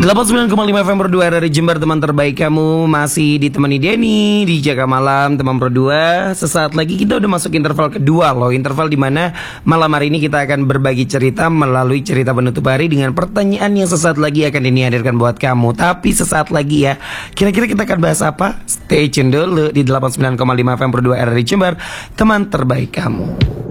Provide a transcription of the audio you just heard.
89,5 FM Pro 2 dari Jember, teman terbaik kamu. Masih ditemani Denny di Jaga Malam, teman Pro 2. Sesaat lagi kita udah masuk interval kedua loh. Interval dimana malam hari ini kita akan berbagi cerita melalui cerita penutup hari dengan pertanyaan yang sesaat lagi akan Denny hadirkan buat kamu. Tapi sesaat lagi ya, kira-kira kita akan bahas apa? Stay tune dulu di 89,5 FM Pro 2 dari Jember, teman terbaik kamu.